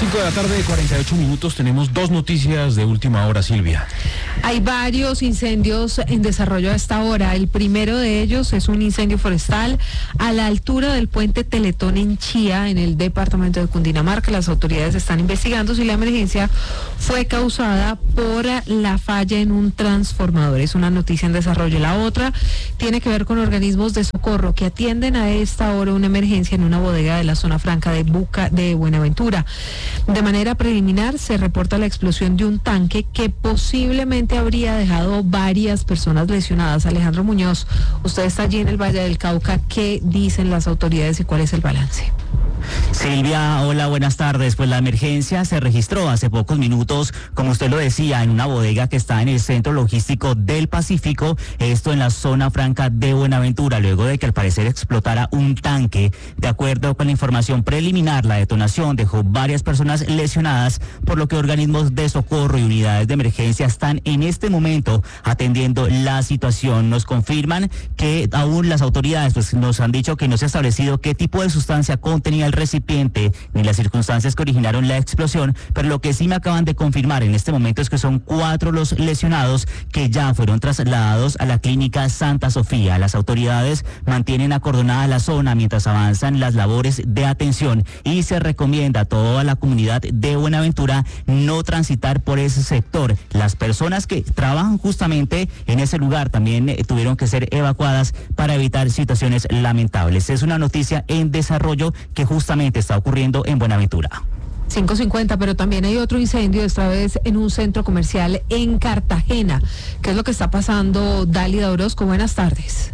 5 de la tarde, 48 minutos. Tenemos dos noticias de última hora, Silvia. Hay varios incendios en desarrollo a esta hora. El primero de ellos es un incendio forestal a la altura del puente Teletón en Chía, en el departamento de Cundinamarca. Las autoridades están investigando si la emergencia fue causada por la falla en un transformador. Es una noticia en desarrollo. La otra tiene que ver con organismos de socorro que atienden a esta hora una emergencia en una bodega de la zona franca de Buenaventura. De manera preliminar se reporta la explosión de un tanque que posiblemente habría dejado varias personas lesionadas. Alejandro Muñoz, usted está allí en el Valle del Cauca. ¿Qué dicen las autoridades y cuál es el balance? Silvia, hola, buenas tardes. Pues la emergencia se registró hace pocos minutos, como usted lo decía, en una bodega que está en el Centro Logístico del Pacífico, esto en la zona franca de Buenaventura, luego de que al parecer explotara un tanque. De acuerdo con la información preliminar, la detonación dejó varias personas lesionadas, por lo que organismos de socorro y unidades de emergencia están en este momento atendiendo la situación. Nos confirman que aún las autoridades pues, nos han dicho que no se ha establecido qué tipo de sustancia contenía el recipiente ni las circunstancias que originaron la explosión, pero lo que sí me acaban de confirmar en este momento es que son 4 los lesionados que ya fueron trasladados a la clínica Santa Sofía. Las autoridades mantienen acordonada la zona mientras avanzan las labores de atención y se recomienda a toda la comunidad de Buenaventura no transitar por ese sector. Las personas que trabajan justamente en ese lugar también tuvieron que ser evacuadas para evitar situaciones lamentables. Es una noticia en desarrollo que justamente está ocurriendo en Buenaventura. 5:50, pero también hay otro incendio, esta vez en un centro comercial en Cartagena. ¿Qué es lo que está pasando, Dálida Orozco? Buenas tardes.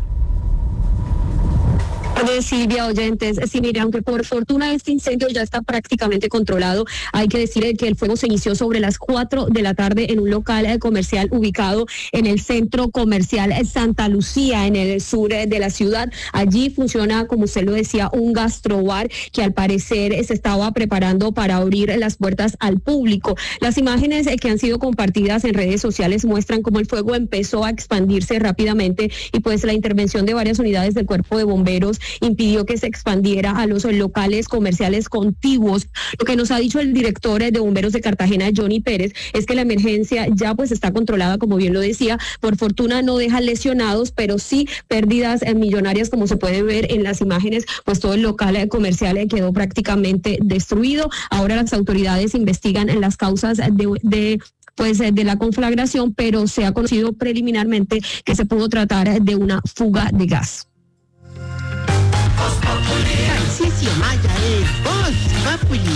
Silvia, oyentes, sí, mire, aunque por fortuna este incendio ya está prácticamente controlado, hay que decir que el fuego se inició sobre las 4 de la tarde en un local comercial ubicado en el centro comercial Santa Lucía, en el sur de la ciudad. Allí funciona, como usted lo decía, un gastrobar que al parecer se estaba preparando para abrir las puertas al público. Las imágenes que han sido compartidas en redes sociales muestran cómo el fuego empezó a expandirse rápidamente y pues la intervención de varias unidades del cuerpo de bomberos impidió que se expandiera a los locales comerciales contiguos. Lo que nos ha dicho el director de bomberos de Cartagena, Johnny Pérez, es que la emergencia ya pues está controlada, como bien lo decía. Por fortuna no deja lesionados, pero sí pérdidas millonarias, como se puede ver en las imágenes, pues todo el local comercial quedó prácticamente destruido. Ahora las autoridades investigan en las causas de la conflagración, pero se ha conocido preliminarmente que se pudo tratar de una fuga de gas. Tarcisio Maya es Voz Populi.